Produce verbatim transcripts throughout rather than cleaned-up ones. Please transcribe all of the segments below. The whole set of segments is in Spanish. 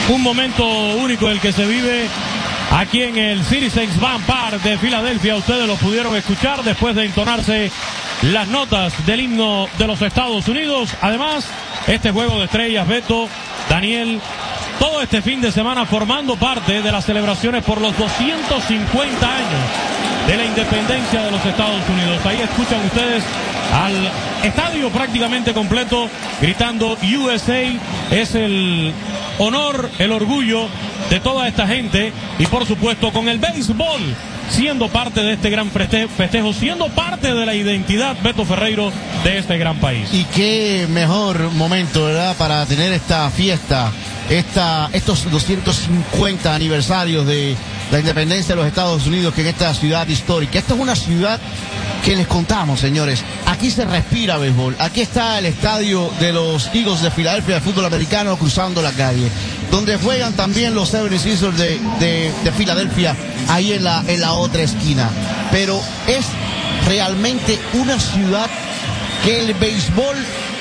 Un momento único el que se vive aquí en el Citizens Bank Park de Filadelfia. Ustedes lo pudieron escuchar después de entonarse las notas del himno de los Estados Unidos. Además, este juego de estrellas, Beto, Daniel, todo este fin de semana formando parte de las celebraciones por los doscientos cincuenta años de la independencia de los Estados Unidos. Ahí escuchan ustedes al estadio prácticamente completo gritando U S A. Es el honor, el orgullo de toda esta gente, y por supuesto con el béisbol siendo parte de este gran festejo, siendo parte de la identidad, Beto Ferreiro, de este gran país. Y qué mejor momento, ¿verdad?, para tener esta fiesta, esta, estos doscientos cincuenta aniversarios de la independencia de los Estados Unidos, que en esta ciudad histórica. Esta es una ciudad que les contamos, señores, aquí se respira béisbol. Aquí está el estadio de los Eagles de Filadelfia de fútbol americano cruzando la calle, donde juegan también los setenta y seis de, de, de Filadelfia, ahí en la, en la otra esquina. Pero es realmente una ciudad que el béisbol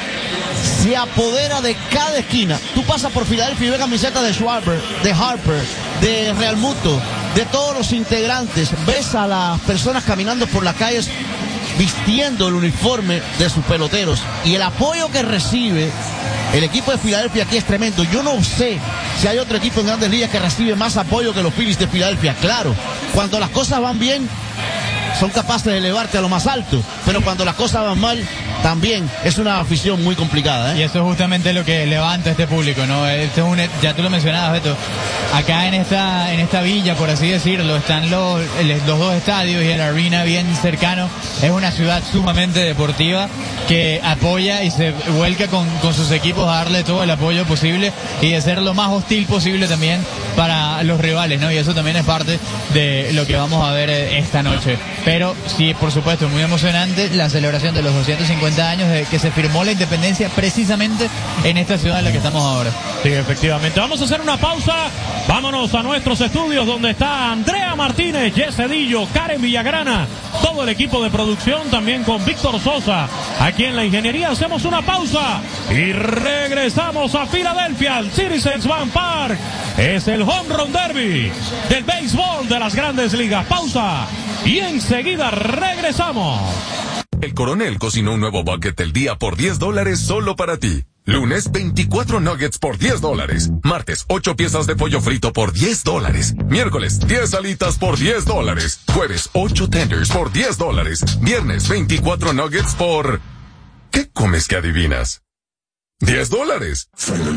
se apodera de cada esquina. Tú pasas por Filadelfia y ves camisetas de Schwarber, de Harper, de Real Muto, de todos los integrantes. Ves a las personas caminando por las calles vistiendo el uniforme de sus peloteros, y el apoyo que recibe el equipo de Filadelfia aquí es tremendo. Yo no sé si hay otro equipo en Grandes Ligas que recibe más apoyo que los Phillies de Filadelfia. Claro, cuando las cosas van bien son capaces de elevarte a lo más alto, pero cuando las cosas van mal, también es una afición muy complicada, ¿eh? Y eso es justamente lo que levanta este público, ¿no? Este es un, ya tú lo mencionabas, Beto. Acá en esta en esta villa, por así decirlo, están los, los dos estadios y el arena bien cercano. Es una ciudad sumamente deportiva que apoya y se vuelca con, con sus equipos a darle todo el apoyo posible y de ser lo más hostil posible también para los rivales, ¿no? Y eso también es parte de lo que vamos a ver esta noche. Pero sí, por supuesto, muy emocionante la celebración de los doscientos cincuenta años de que se firmó la independencia precisamente en esta ciudad en la que estamos ahora. Sí, efectivamente. Vamos a hacer una pausa. Vámonos a nuestros estudios donde está Andrea Martínez, Yesedillo, Karen Villagrana, todo el equipo de producción, también con Víctor Sosa. Aquí en la ingeniería hacemos una pausa y regresamos a Filadelfia, al Citizens Bank Park. Es el Home Run Derby del béisbol de las Grandes Ligas. Pausa y enseguida regresamos. El Coronel cocinó un nuevo bucket del día por diez dólares solo para ti. Lunes, veinticuatro nuggets por diez dólares. Martes, ocho piezas de pollo frito por diez dólares. Miércoles, diez alitas por diez dólares. Jueves, ocho tenders por diez dólares. Viernes, veinticuatro nuggets por... ¿Qué comes que adivinas? diez dólares.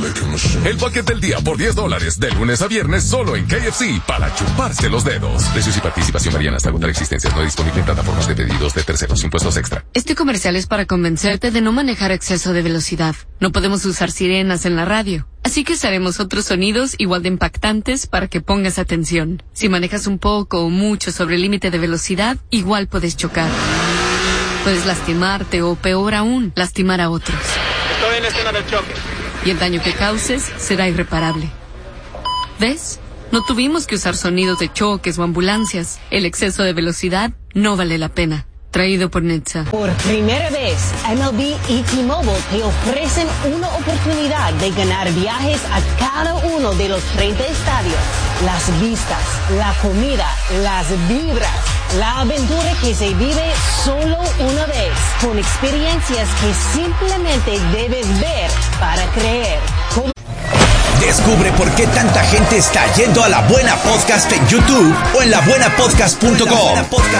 El bucket del día por diez dólares, de lunes a viernes solo en K F C, para chuparse los dedos. Precios y participación varían hasta agotar existencias. No disponible en plataformas de pedidos de terceros. Impuestos extra. Este comercial es para convencerte de no manejar a exceso de velocidad. No podemos usar sirenas en la radio, así que usaremos otros sonidos igual de impactantes para que pongas atención. Si manejas un poco o mucho sobre el límite de velocidad, igual puedes chocar. Puedes lastimarte o, peor aún, lastimar a otros. Estoy en la escena del choque. Y el daño que causes será irreparable. ¿Ves? No tuvimos que usar sonidos de choques o ambulancias. El exceso de velocidad no vale la pena. Traído por Netza. Por primera vez, M L B y T-Mobile te ofrecen una oportunidad de ganar viajes a cada uno de los treinta estadios. Las vistas, la comida, las vibras, la aventura que se vive solo una vez, con experiencias que simplemente debes ver para creer. Con... Descubre por qué tanta gente está yendo a La Buena Podcast en YouTube o en la buena podcast punto com.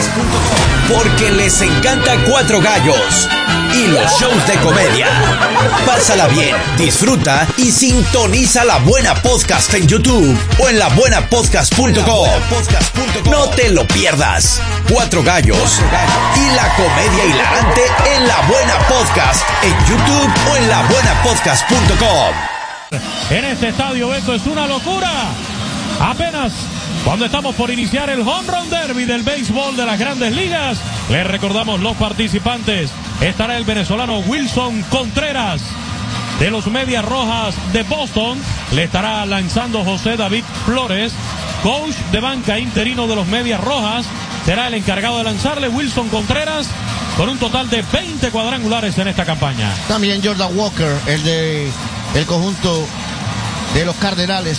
Porque les encanta Cuatro Gallos y los shows de comedia. Pásala bien, disfruta y sintoniza La Buena Podcast en YouTube o en la buena podcast punto com. No te lo pierdas. Cuatro Gallos y la comedia hilarante en La Buena Podcast en YouTube o en la buena podcast punto com. En este estadio, Beto, es una locura. Apenas cuando estamos por iniciar el Home Run Derby del béisbol de las Grandes Ligas, les recordamos los participantes. Estará el venezolano Wilson Contreras de los Medias Rojas de Boston. Le estará lanzando José David Flores, coach de banca interino de los Medias Rojas. Será el encargado de lanzarle Wilson Contreras, con un total de veinte cuadrangulares en esta campaña. También Jordan Walker, el de el conjunto de los Cardenales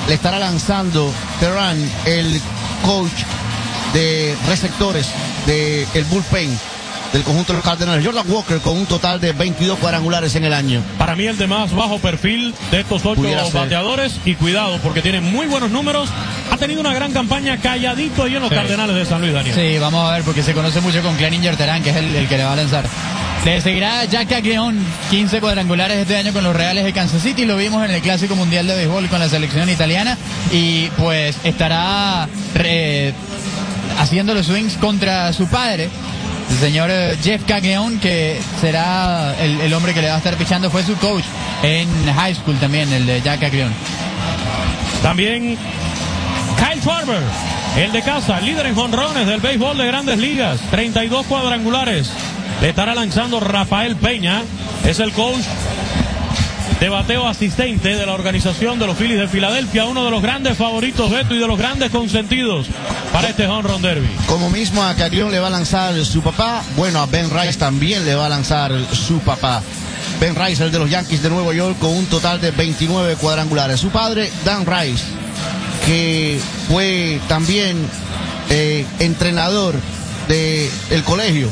le estará lanzando Terran, el coach de receptores del de bullpen del conjunto de los Cardenales. Jordan Walker con un total de veintidós cuadrangulares en el año. Para mí el de más bajo perfil de estos ocho bateadores, y cuidado porque tiene muy buenos números. Ha tenido una gran campaña calladito ahí en los sí. Cardenales de San Luis, Daniel. Sí, vamos a ver porque se conoce mucho con Cleaninger Terán, que es el, el que le va a lanzar. Le seguirá Jack Caglione, quince cuadrangulares este año con los Reales de Kansas City. Lo vimos en el Clásico Mundial de Béisbol con la selección italiana. Y pues estará re, haciendo los swings contra su padre, el señor Jeff Caglione, que será el, el hombre que le va a estar pichando. Fue su coach en high school también, el de Jack Caglione. También Kyle Schwarber, el de casa, líder en jonrones del béisbol de Grandes Ligas, treinta y dos cuadrangulares. Le estará lanzando Rafael Peña, es el coach de bateo asistente de la organización de los Phillies de Filadelfia, uno de los grandes favoritos, Beto, y de los grandes consentidos para este Home Run Derby. Como mismo a Caglione le va a lanzar su papá, bueno, a Ben Rice también le va a lanzar su papá. Ben Rice, el de los Yankees de Nueva York, con un total de veintinueve cuadrangulares. Su padre, Dan Rice, que fue también eh, entrenador del de colegio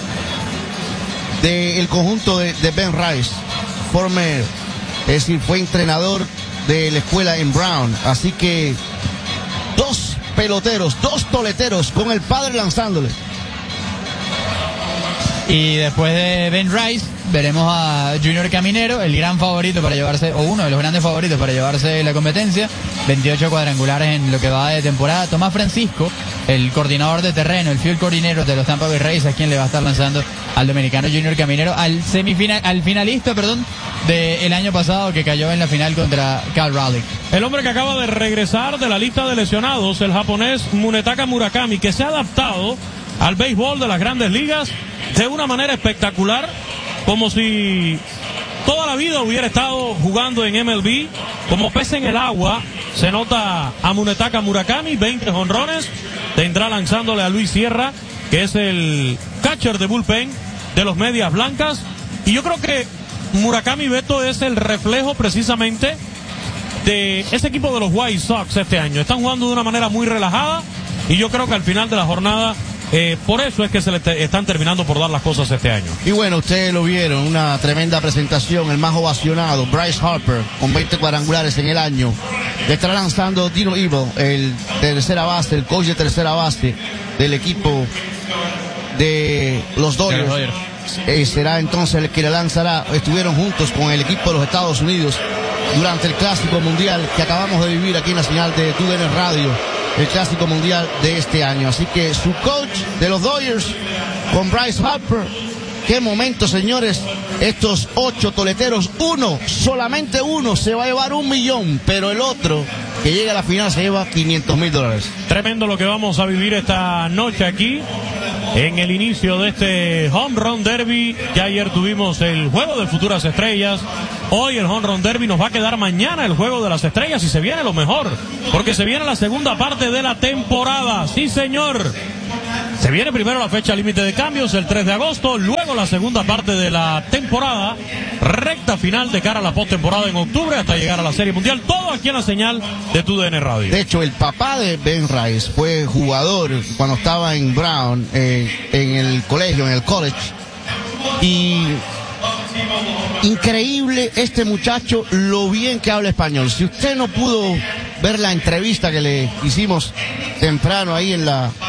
del conjunto de, de Ben Rice, former, es decir, fue entrenador de la escuela en Brown. Así que dos peloteros, dos toleteros con el padre lanzándole. Y después de Ben Rice veremos a Junior Caminero, el gran favorito para llevarse, o uno de los grandes favoritos para llevarse la competencia, veintiocho cuadrangulares en lo que va de temporada. Tomás Francisco, el coordinador de terreno, el field coordinator de los Tampa Bay Rays, a quien le va a estar lanzando al dominicano Junior Caminero, al semifinal, al finalista, perdón, del año pasado, que cayó en la final contra Cal Raleigh. El hombre que acaba de regresar de la lista de lesionados, el japonés Munetaka Murakami, que se ha adaptado al béisbol de las Grandes Ligas de una manera espectacular, como si toda la vida hubiera estado jugando en M L B, como pez en el agua. Se nota a Munetaka Murakami, veinte jonrones, tendrá lanzándole a Luis Sierra, que es el catcher de bullpen de los Medias Blancas. Y yo creo que Murakami, Beto, es el reflejo precisamente de ese equipo de los White Sox este año. Están jugando de una manera muy relajada, y yo creo que al final de la jornada Eh, por eso es que se le te, están terminando por dar las cosas este año. Y bueno, ustedes lo vieron, una tremenda presentación, el más ovacionado, Bryce Harper, con veinte cuadrangulares en el año. Le estará lanzando Dino Evil, el tercera base, el coach de tercera base del equipo de los Dodgers. Dodgers. Eh, será entonces el que le lanzará. Estuvieron juntos con el equipo de los Estados Unidos durante el Clásico Mundial que acabamos de vivir aquí en la señal de T U D N Radio, el Clásico Mundial de este año. Así que su coach de los Dodgers con Bryce Harper. Qué momento, señores. Estos ocho toleteros, uno, solamente uno se va a llevar un millón, pero el otro que llega a la final se lleva quinientos mil dólares. Tremendo lo que vamos a vivir esta noche aquí en el inicio de este Home Run Derby. Ya ayer tuvimos el Juego de Futuras Estrellas. Hoy el Home Run Derby. Nos va a quedar mañana el Juego de las Estrellas, y se viene lo mejor, porque se viene la segunda parte de la temporada. Sí, señor. Se viene primero la fecha límite de cambios, el tres de agosto, luego la segunda parte de la temporada, recta final de cara a la postemporada en octubre, hasta llegar a la Serie Mundial. Todo aquí en la señal de T U D N Radio. De hecho, el papá de Ben Rice fue jugador cuando estaba en Brown, eh, en el colegio, en el college. Y increíble este muchacho, lo bien que habla español. Si usted no pudo ver la entrevista que le hicimos temprano ahí en la